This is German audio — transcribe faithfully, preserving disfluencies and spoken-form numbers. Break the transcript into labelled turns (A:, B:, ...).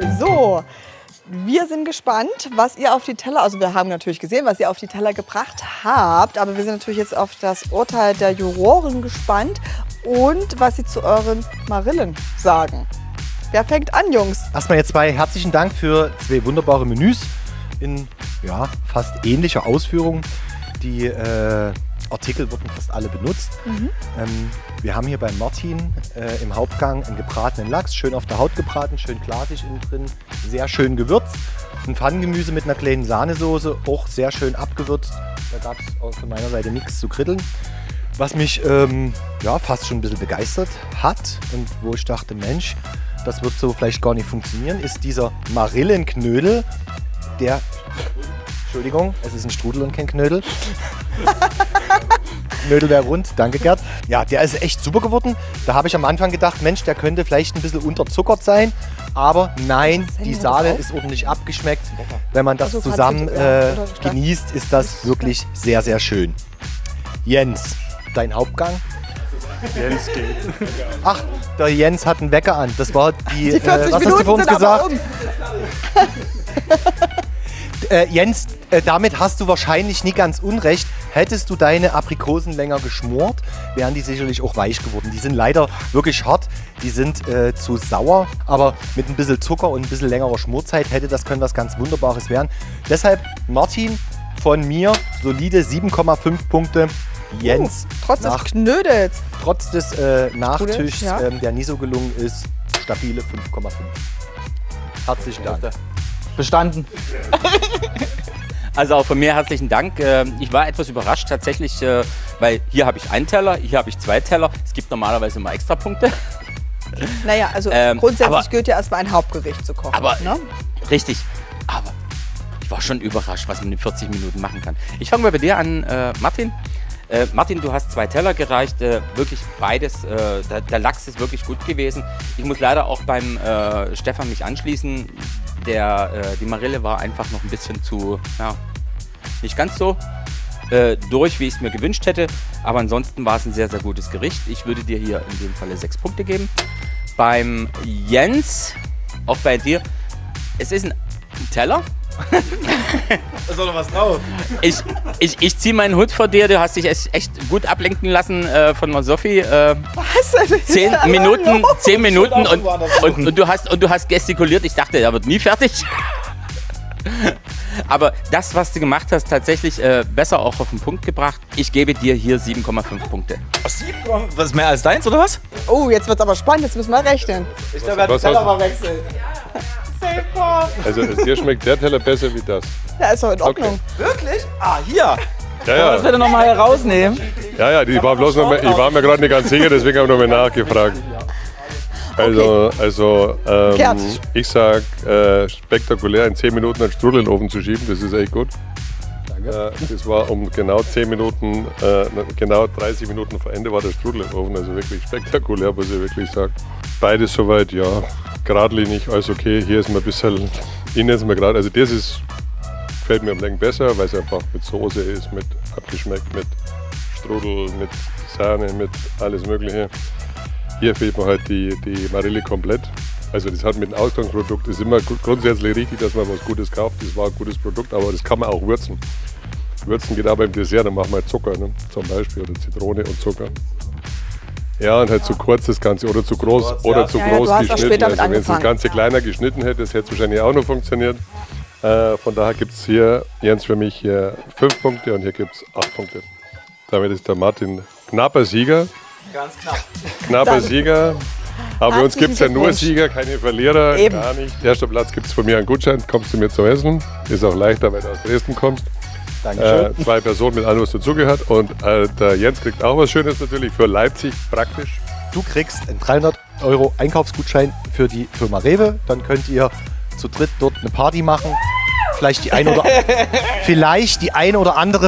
A: So, wir sind gespannt, was ihr auf die Teller, also wir haben natürlich gesehen, was ihr auf die Teller gebracht habt, aber wir sind natürlich jetzt auf das Urteil der Juroren gespannt und was sie zu euren Marillen sagen. Wer fängt an, Jungs?
B: Erstmal jetzt zwei herzlichen Dank für zwei wunderbare Menüs in ja, fast ähnlicher Ausführung. Die äh, Artikel wurden fast alle benutzt. Mhm. Ähm, wir haben hier bei Martin äh, im Hauptgang einen gebratenen Lachs, schön auf der Haut gebraten, schön glasig innen drin, sehr schön gewürzt. Ein Pfannengemüse mit einer kleinen Sahnesoße, auch sehr schön abgewürzt. Da gab es von meiner Seite nichts zu kritteln. Was mich ähm, ja, fast schon ein bisschen begeistert hat und wo ich dachte, Mensch, das wird so vielleicht gar nicht funktionieren, ist dieser Marillenknödel, der... Entschuldigung, es ist ein Strudel und kein Knödel. Knödel wäre rund, danke Gerd. Ja, der ist echt super geworden. Da habe ich am Anfang gedacht, Mensch, der könnte vielleicht ein bisschen unterzuckert sein. Aber nein, die Sahne ist ordentlich abgeschmeckt. Wenn man das zusammen äh, genießt, ist das wirklich sehr, sehr schön. Jens, dein Hauptgang?
C: Jens geht.
B: Ach, der Jens hat einen Wecker an. Das war die,
A: die vierzig
B: äh, was
A: Minuten
B: hast du für uns
A: sind
B: gesagt?
A: Aber um.
B: Äh, Jens, äh, damit hast du wahrscheinlich nicht ganz unrecht. Hättest du deine Aprikosen länger geschmort, wären die sicherlich auch weich geworden. Die sind leider wirklich hart, die sind äh, zu sauer, aber mit ein bisschen Zucker und ein bisschen längerer Schmorzeit hätte das können was ganz Wunderbares werden. Deshalb, Martin, von mir solide sieben Komma fünf Punkte. Jens,
A: uh, trotz des Knödels.
B: Trotz des äh, Nachtischs,
A: ja.
B: ähm, der nie so gelungen ist, stabile fünf Komma fünf. Herzlichen Dank.
D: Bestanden.
E: Also auch von mir herzlichen Dank. Ich war etwas überrascht tatsächlich, weil hier habe ich einen Teller, hier habe ich zwei Teller. Es gibt normalerweise immer Extrapunkte.
A: Naja, also
E: ähm,
A: grundsätzlich
E: aber,
A: gilt ja erstmal ein Hauptgericht zu kochen.
E: Aber,
A: ne?
E: Richtig. Aber ich war schon überrascht, was man in vierzig Minuten machen kann. Ich fange mal bei dir an, äh, Martin. Äh, Martin, du hast zwei Teller gereicht, äh, wirklich beides, äh, der, der Lachs ist wirklich gut gewesen. Ich muss leider auch beim äh, Stefan mich anschließen, der, äh, die Marille war einfach noch ein bisschen zu, ja, nicht ganz so äh, durch, wie ich es mir gewünscht hätte, aber ansonsten war es ein sehr, sehr gutes Gericht. Ich würde dir hier in dem Falle sechs Punkte geben. Beim Jens, auch bei dir, es ist ein Teller.
D: Da ist doch noch was drauf.
E: Ich, ich, ich ziehe meinen Hut vor dir, du hast dich echt, echt gut ablenken lassen äh, von der Sophie. Äh,
A: was?
E: Zehn Minuten, zehn Minuten und, und, und, du hast, und du hast gestikuliert. Ich dachte, er wird nie fertig. Aber das, was du gemacht hast, tatsächlich äh, besser auch auf den Punkt gebracht. Ich gebe dir hier sieben Komma fünf Punkte.
D: sieben Komma fünf? Was, mehr als deins, oder was?
A: Oh, jetzt wird's aber spannend, jetzt müssen wir rechnen.
D: Ich glaube, er hat den Teller mal wechseln.
C: Also dir schmeckt der Teller besser wie das?
A: Ja, ist doch in Ordnung.
D: Okay. Wirklich? Ah, hier.
C: Ja, ja.
D: Das bitte nochmal herausnehmen.
C: Ja, ja, ich war, bloß noch mal, ich war mir gerade nicht ganz sicher, deswegen habe ich nochmal nachgefragt. Also, also ähm, ich sag, äh, spektakulär in zehn Minuten einen Strudel in den Ofen zu schieben, das ist echt gut. Danke. Äh, das war um genau zehn Minuten, äh, genau dreißig Minuten vor Ende war der Strudel im Ofen, also wirklich spektakulär, muss ich wirklich sagen. Beides soweit, ja, geradlinig, alles okay. Hier ist mir ein bisschen, ich nenne es mal gerade, also das ist, gefällt mir am Längen besser, weil es einfach mit Soße ist, mit abgeschmeckt, mit Strudel, mit Sahne, mit alles Mögliche. Hier fehlt mir halt die, die Marille komplett. Also das hat mit dem Ausgangsprodukt, ist immer grundsätzlich richtig, dass man was Gutes kauft. Das war ein gutes Produkt, aber das kann man auch würzen. Würzen geht aber im Dessert, dann machen wir halt Zucker, ne? Zum Beispiel, oder Zitrone und Zucker. Ja, und halt zu kurz das Ganze oder zu groß, zu oder ja. zu
A: ja,
C: groß
A: ja,
C: geschnitten. Also wenn es das Ganze kleiner geschnitten hätte, das hätte wahrscheinlich auch noch funktioniert. Äh, von daher gibt es hier, Jens, für mich hier fünf Punkte und hier gibt es acht Punkte. Damit ist der Martin knapper Sieger.
D: Ganz knapp.
C: Knapper Sieger. Aber bei uns gibt es ja nur
A: Glückwunsch.
C: Sieger, keine Verlierer.
A: Eben.
C: Gar nicht. Erster Platz gibt es von mir einen Gutschein, kommst du mir zum Essen. Ist auch leichter, weil du aus Dresden kommst. Dankeschön. Äh, zwei Personen mit allem, was dazugehört. Und äh, der Jens kriegt auch was Schönes natürlich für Leipzig, praktisch.
B: Du kriegst einen dreihundert Euro Einkaufsgutschein für die Firma Rewe. Dann könnt ihr zu dritt dort eine Party machen. Vielleicht die eine oder, vielleicht die eine oder andere